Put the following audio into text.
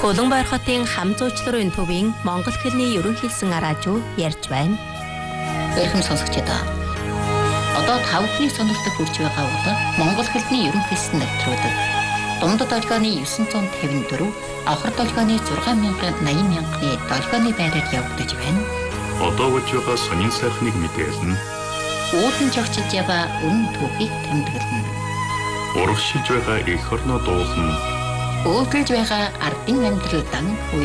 Улаанбаяр хотын хам зуучларын төвийн монгол хэлний ерөнхий хэлсэн араажуу ярьж байна. Эрхэм сонсогчдоо. Одоо 5 хүний сонирхолтой хүрч байгаа бол монгол хэлний ерөнхий хэлсэн нэвтрүүлэг. Дундад долгионы 954, авхар долгионы 6,80,000-ны долгионы байраар явагдаж байна. Одоо болж байгаа сонин сайхныг мэдээлнэ. Уулын жогчж яваа үнэн түүхийг тэмдэглэнэ. Урагшилж байгаа эх орноо дуулна. Өөдөлж байгаа ардын амьдрал дан